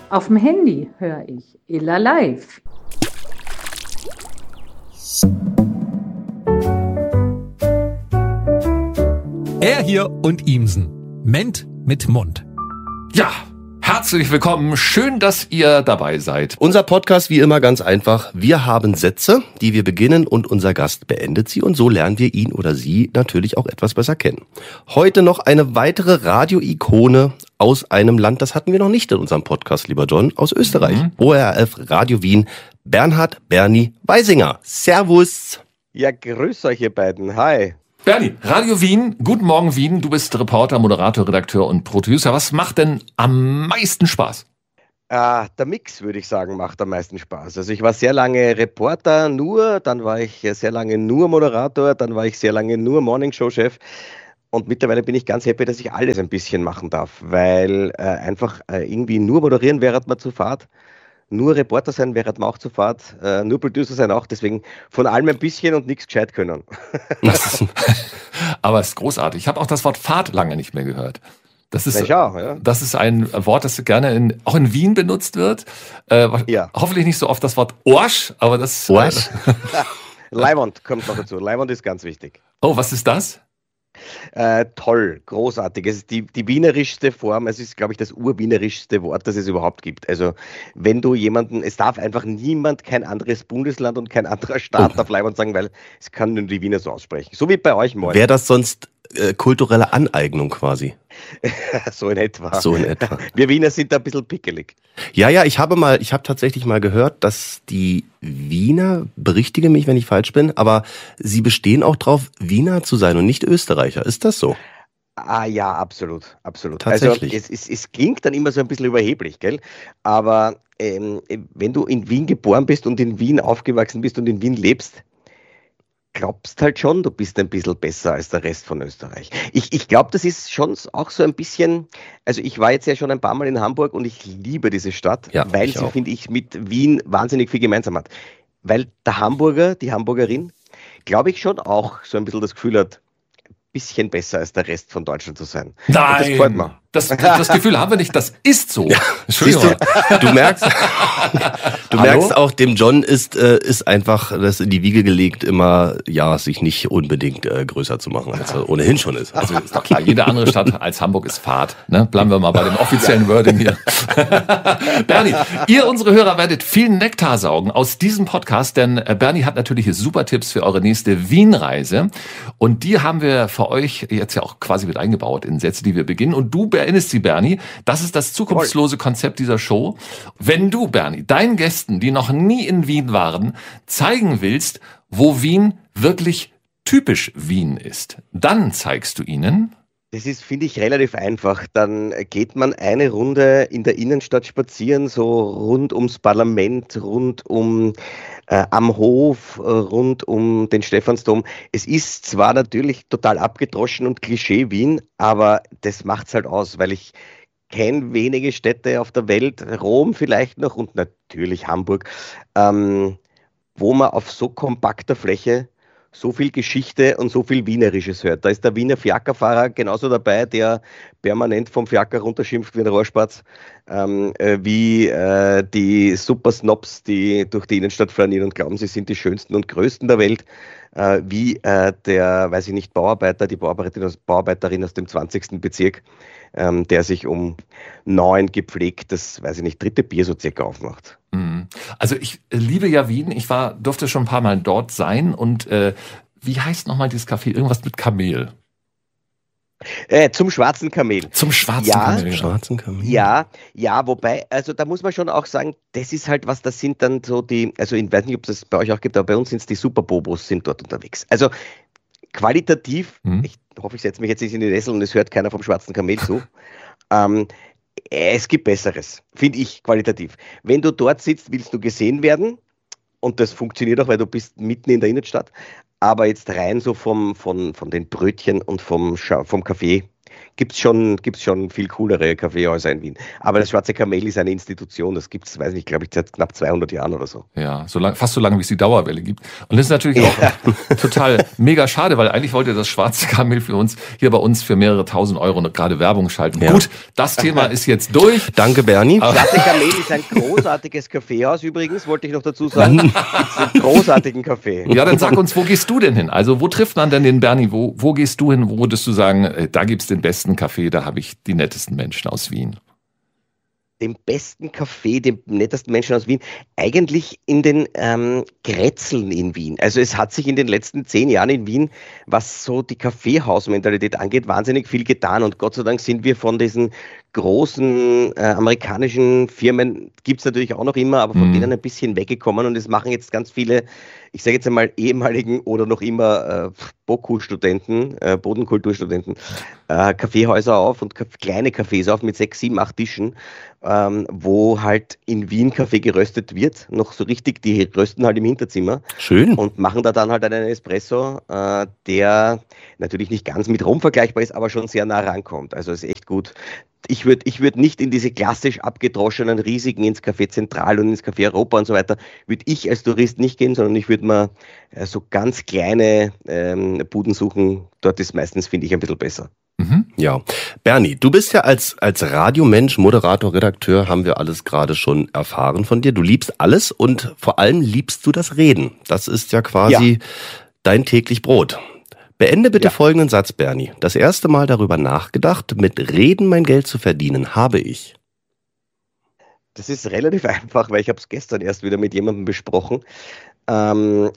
Auf dem Handy höre ich Illa Live. Er hier und Ihmsen. Ment mit Mund. Ja, herzlich willkommen. Schön, dass ihr dabei seid. Unser Podcast wie immer ganz einfach. Wir haben Sätze, die wir beginnen und unser Gast beendet sie und so lernen wir ihn oder sie natürlich auch etwas besser kennen. Heute noch eine weitere Radio-Ikone aus einem Land, das hatten wir noch nicht in unserem Podcast, lieber John, aus Österreich. ORF Radio Wien, Bernhard Bernie Weisinger. Servus. Ja, grüß euch ihr beiden. Hi. Bernie, Radio Wien, guten Morgen Wien. Du bist Reporter, Moderator, Redakteur und Producer. Was macht denn am meisten Spaß? Der Mix, würde ich sagen, macht am meisten Spaß. Also ich war sehr lange Reporter dann war ich sehr lange nur Moderator, dann war ich sehr lange nur Morningshow-Chef. Und mittlerweile bin ich ganz happy, dass ich alles ein bisschen machen darf, weil einfach irgendwie nur moderieren wäre mir zu fad. Nur Reporter sein wäre mir auch zu fad, nur Producer sein auch, deswegen von allem ein bisschen und nichts gescheit können. Aber es ist großartig. Ich habe auch das Wort Fahrt lange nicht mehr gehört. Das ist ein Wort, das gerne auch in Wien benutzt wird. Hoffentlich nicht so oft das Wort Orsch, aber das... Orsch? Leimond kommt noch dazu. Leimond ist ganz wichtig. Oh, was ist das? Toll, großartig. Es ist die wienerischste Form, es ist, glaube ich, das urwienerischste Wort, das es überhaupt gibt. Also, wenn du es darf einfach niemand, kein anderes Bundesland und kein anderer Staat auf Leimond sagen, weil es kann nur die Wiener so aussprechen. So wie bei euch morgen. Wäre das sonst kulturelle Aneignung quasi? So in etwa. So in etwa. Wir Wiener sind da ein bisschen pickelig. Ja, ich habe tatsächlich mal gehört, dass die Wiener, berichtige mich, wenn ich falsch bin, aber sie bestehen auch drauf, Wiener zu sein und nicht Österreicher. Ist das so? Ja, absolut. Tatsächlich. Also es klingt dann immer so ein bisschen überheblich, gell? Aber wenn du in Wien geboren bist und in Wien aufgewachsen bist und in Wien lebst, glaubst halt schon, du bist ein bisschen besser als der Rest von Österreich. Ich glaube, das ist schon auch so ein bisschen, also ich war jetzt ja schon ein paar Mal in Hamburg und ich liebe diese Stadt, weil sie, finde ich, mit Wien wahnsinnig viel gemeinsam hat. Weil der Hamburger, die Hamburgerin, glaube ich schon auch so ein bisschen das Gefühl hat, ein bisschen besser als der Rest von Deutschland zu sein. Nein, und das freut mich. Das Gefühl haben wir nicht, das ist so. Ja, Entschuldigung. Du merkst auch, dem John ist einfach das in die Wiege gelegt, immer sich nicht unbedingt größer zu machen, als er ohnehin schon ist. Also ist doch klar, jede andere Stadt als Hamburg ist Fahrt. Ne? Bleiben wir mal bei dem offiziellen Wording hier. Bernie, ihr, unsere Hörer, werdet viel Nektar saugen aus diesem Podcast, denn Bernie hat natürlich super Tipps für eure nächste Wien-Reise. Und die haben wir für euch jetzt ja auch quasi mit eingebaut in Sätze, die wir beginnen. Und du erinnerst sie, Bernie, das ist das zukunftslose Konzept dieser Show. Wenn du, Bernie, deinen Gästen, die noch nie in Wien waren, zeigen willst, wo Wien wirklich typisch Wien ist, dann zeigst du ihnen... Das ist, finde ich, relativ einfach. Dann geht man eine Runde in der Innenstadt spazieren, so rund ums Parlament, rund am Hof, rund um den Stephansdom. Es ist zwar natürlich total abgedroschen und Klischee Wien, aber das macht's halt aus, weil ich kenne wenige Städte auf der Welt, Rom vielleicht noch und natürlich Hamburg, wo man auf so kompakter Fläche so viel Geschichte und so viel Wienerisches hört. Da ist der Wiener Fiakerfahrer genauso dabei, der permanent vom Fiaker runterschimpft wie ein Rohrspatz, wie die Supersnobs, die durch die Innenstadt flanieren und glauben, sie sind die schönsten und größten der Welt, wie der, weiß ich nicht, Bauarbeiter, die Bauarbeiterin aus dem 20. Bezirk, der sich um 9 gepflegt das, weiß ich nicht, 3. Bier so circa aufmacht. Also ich liebe ja Wien, durfte schon ein paar Mal dort sein und wie heißt nochmal dieses Café? Irgendwas mit Kamel. Zum Schwarzen Kamel. Zum Schwarzen Kamel. Schwarzen Kamel. Ja, wobei, also da muss man schon auch sagen, das ist halt was, das sind dann so die, also ich weiß nicht, ob es das bei euch auch gibt, aber bei uns sind es die Superbobos, sind dort unterwegs. Also qualitativ, ich hoffe, ich setze mich jetzt nicht in die Nessel und es hört keiner vom Schwarzen Kamel zu, es gibt Besseres, finde ich, qualitativ. Wenn du dort sitzt, willst du gesehen werden und das funktioniert auch, weil du bist mitten in der Innenstadt, aber jetzt rein so von den Brötchen und vom Kaffee, gibt's schon viel coolere Kaffeehäuser in Wien. Aber das Schwarze Kamel ist eine Institution, das gibt's, weiß nicht, glaube ich, seit knapp 200 Jahren oder so. Ja, fast so lange, wie es die Dauerwelle gibt. Und das ist natürlich auch total mega schade, weil eigentlich wollte das Schwarze Kamel für uns, hier bei uns für mehrere tausend Euro gerade Werbung schalten. Ja. Gut, das Thema ist jetzt durch. Danke, Bernie. Schwarze Kamel ist ein großartiges Kaffeehaus übrigens, wollte ich noch dazu sagen. Gibt's einen großartigen Kaffee. Ja, dann sag uns, wo gehst du denn hin? Also wo trifft man denn den Bernie? Wo gehst du hin? Wo würdest du sagen, da gibt's den besten Kaffee, da habe ich die nettesten Menschen aus Wien? Den besten Kaffee, den nettesten Menschen aus Wien, eigentlich in den Grätzeln in Wien. Also es hat sich in den letzten 10 Jahren in Wien, was so die Kaffeehausmentalität angeht, wahnsinnig viel getan und Gott sei Dank sind wir von diesen großen amerikanischen Firmen, gibt's natürlich auch noch immer, aber von denen ein bisschen weggekommen und es machen jetzt ganz viele, ich sage jetzt einmal ehemaligen oder noch immer BOKU-Studenten, Bodenkulturstudenten, Kaffeehäuser auf und kleine Cafés auf mit 6, 7, 8 Tischen, wo halt in Wien Kaffee geröstet wird, noch so richtig, die rösten halt im Hinterzimmer. Schön. Und machen da dann halt einen Espresso, der natürlich nicht ganz mit Rum vergleichbar ist, aber schon sehr nah rankommt. Also ist echt gut. Ich würd nicht in diese klassisch abgedroschenen Risiken ins Café Zentral und ins Café Europa und so weiter, würde ich als Tourist nicht gehen, sondern ich würde mal so ganz kleine Buden suchen. Dort ist meistens, finde ich, ein bisschen besser. Ja. Bernie, du bist ja als Radiomensch, Moderator, Redakteur, haben wir alles gerade schon erfahren von dir. Du liebst alles und vor allem liebst du das Reden. Das ist ja quasi dein täglich Brot. Beende bitte folgenden Satz, Bernie. Das erste Mal darüber nachgedacht, mit Reden mein Geld zu verdienen, habe ich. Das ist relativ einfach, weil ich habe es gestern erst wieder mit jemandem besprochen. Wann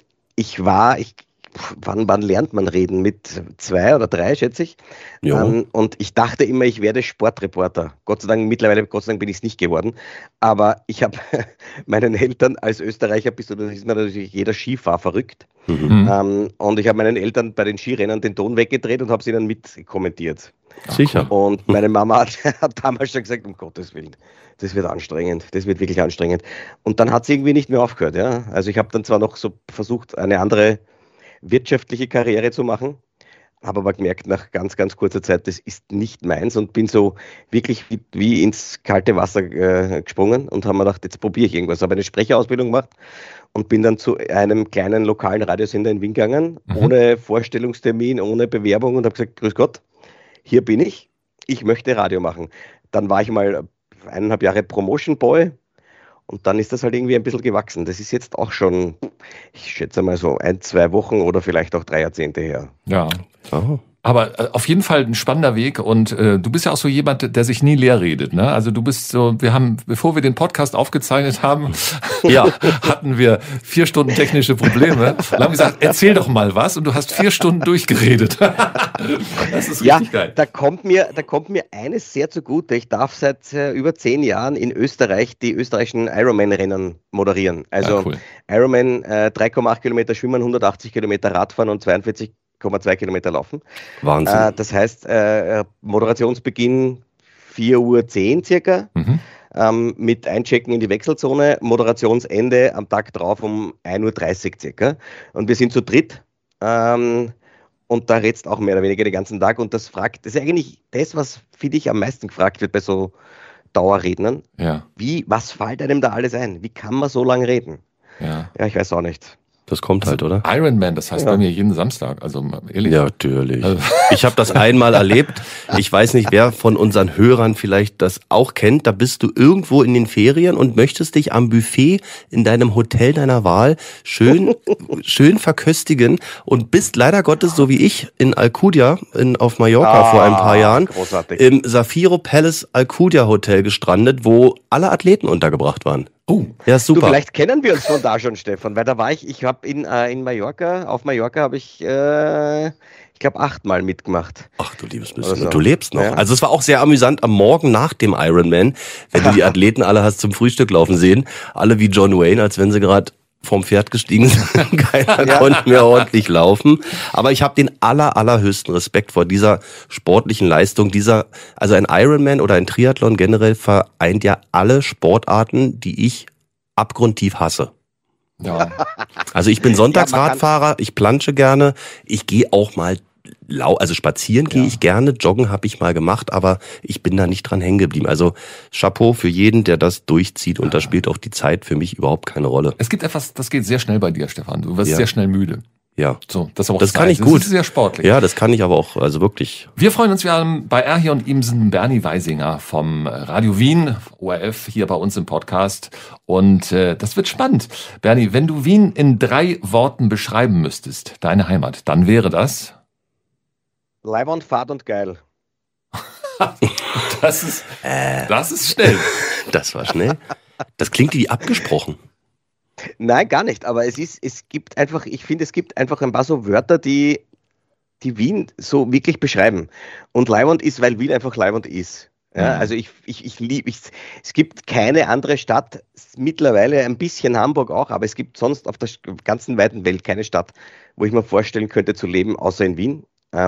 lernt man reden? Mit 2 oder 3, schätze ich. Ja. Und ich dachte immer, ich werde Sportreporter. Gott sei Dank bin ich es nicht geworden. Aber ich habe meinen Eltern, als Österreicher ist mir natürlich jeder Skifahrer verrückt. Und ich habe meinen Eltern bei den Skirennen den Ton weggedreht und habe sie dann mit kommentiert. Sicher. Und meine Mama hat damals schon gesagt, um Gottes Willen, das wird anstrengend, das wird wirklich anstrengend. Und dann hat sie irgendwie nicht mehr aufgehört. Ja? Also ich habe dann zwar noch so versucht, eine andere wirtschaftliche Karriere zu machen, habe aber gemerkt, nach ganz, ganz kurzer Zeit, das ist nicht meins und bin so wirklich wie ins kalte Wasser gesprungen und habe mir gedacht, jetzt probiere ich irgendwas. Habe eine Sprecherausbildung gemacht und bin dann zu einem kleinen lokalen Radiosender in Wien gegangen, ohne Vorstellungstermin, ohne Bewerbung und habe gesagt, grüß Gott, hier bin ich möchte Radio machen. Dann war ich mal 1,5 Jahre Promotion Boy. Und dann ist das halt irgendwie ein bisschen gewachsen. Das ist jetzt auch schon, ich schätze mal so 1, 2 Wochen oder vielleicht auch 3 Jahrzehnte her. Ja. Oh. Aber auf jeden Fall ein spannender Weg und du bist ja auch so jemand, der sich nie leer redet, ne? Also du bist so, bevor wir den Podcast aufgezeichnet haben, hatten wir 4 Stunden technische Probleme. Wir haben gesagt, erzähl doch mal was und du hast 4 Stunden durchgeredet. Das ist richtig geil. Da kommt mir eines sehr zugute. Ich darf seit über 10 Jahren in Österreich die österreichischen Ironman-Rennen moderieren. Also cool. Ironman 3,8 Kilometer schwimmen, 180 Kilometer Radfahren und 42,2 Kilometer laufen. Wahnsinn. Das heißt, Moderationsbeginn 4:10 Uhr circa, mit Einchecken in die Wechselzone, Moderationsende am Tag drauf um 1:30 Uhr circa. Und wir sind zu dritt und da redst auch mehr oder weniger den ganzen Tag und das ist eigentlich das, was für dich am meisten gefragt wird bei so Dauerrednern. Ja. Was fällt einem da alles ein? Wie kann man so lange reden? Ja, ich weiß auch nicht. Das kommt halt, oder? Ironman, das heißt bei mir jeden Samstag, also ehrlich. Ja, natürlich. Ich habe das einmal erlebt. Ich weiß nicht, wer von unseren Hörern vielleicht das auch kennt. Da bist du irgendwo in den Ferien und möchtest dich am Buffet in deinem Hotel deiner Wahl schön verköstigen und bist leider Gottes, so wie ich, in Alcudia auf Mallorca vor ein paar Jahren großartig. Im Safiro Palace Alcudia Hotel gestrandet, wo alle Athleten untergebracht waren. Oh, ja, super. Du, vielleicht kennen wir uns von da schon, Stefan, weil da war ich habe in Mallorca, auf Mallorca habe ich glaube 8-mal mitgemacht. Ach du liebes bisschen, Also, du lebst noch. ja. Also es war auch sehr amüsant am Morgen nach dem Ironman, wenn du die Athleten alle hast zum Frühstück laufen sehen, alle wie John Wayne, als wenn sie gerade vom Pferd gestiegen sind. Keiner konnte mehr ordentlich laufen. Aber ich habe den allerhöchsten Respekt vor dieser sportlichen Leistung. Also ein Ironman oder ein Triathlon generell vereint ja alle Sportarten, die ich abgrundtief hasse. ja. Also ich bin Sonntagsradfahrer, ich plansche gerne, ich gehe auch mal also spazieren gehe ich gerne, joggen habe ich mal gemacht, aber ich bin da nicht dran hängen geblieben. Also Chapeau für jeden, der das durchzieht und da spielt auch die Zeit für mich überhaupt keine Rolle. Es gibt etwas, das geht sehr schnell bei dir, Stefan. Du wirst sehr schnell müde. Ja, so, das kann ich gut. Das ist sehr sportlich. Ja, das kann ich aber auch, also wirklich. Wir freuen uns, wir haben bei Erhier und Imsen Bernie Weisinger vom Radio Wien, ORF, hier bei uns im Podcast. Und das wird spannend. Bernie, wenn du Wien in 3 Worten beschreiben müsstest, deine Heimat, dann wäre das? Leibwand, Fahrt und geil. Das ist schnell. Das war schnell. Das klingt wie abgesprochen. Nein, gar nicht, aber ich finde, es gibt einfach ein paar so Wörter, die Wien so wirklich beschreiben. Und Leibwand ist, weil Wien einfach Leibwand ist. Ja, also es gibt keine andere Stadt, mittlerweile ein bisschen Hamburg auch, aber es gibt sonst auf der ganzen weiten Welt keine Stadt, wo ich mir vorstellen könnte zu leben, außer in Wien.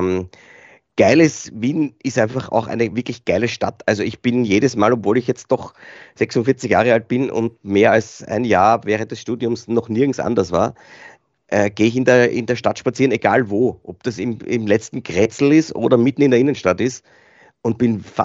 Wien ist einfach auch eine wirklich geile Stadt. Also ich bin jedes Mal, obwohl ich jetzt doch 46 Jahre alt bin und mehr als ein Jahr während des Studiums noch nirgends anders war, gehe ich in der Stadt spazieren, egal wo. Ob das im letzten Kretzel ist oder mitten in der Innenstadt ist und bin